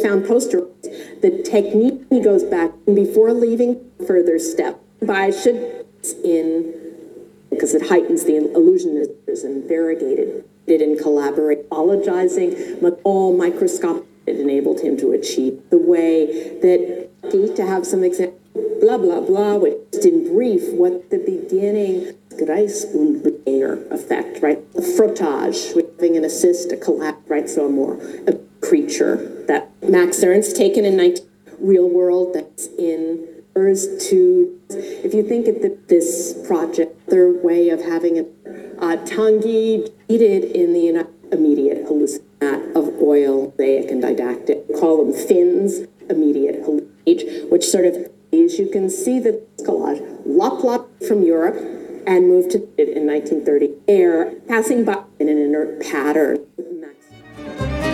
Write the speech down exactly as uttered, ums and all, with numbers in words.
found poster. The technique goes back before leaving further step by should in because it heightens the illusion and variegated it and collaborate, apologizing, but all microscopic. It enabled him to achieve the way that to have some example, blah, blah, blah, which in brief, what the beginning Greis und Bringer effect, right? The frottage, with having an assist, a collapse, right? So a more a creature that Max Ernst taken in nineteen real world that's in to, if you think of the, this project, their way of having a uh, Tanguy needed in the immediate hallucinat of oil, mosaic, and didactic, call them fins, immediate hallucinate, which sort of is, you can see the collage, lop lop from Europe and moved to it in nineteen thirty, air passing by in an inert pattern.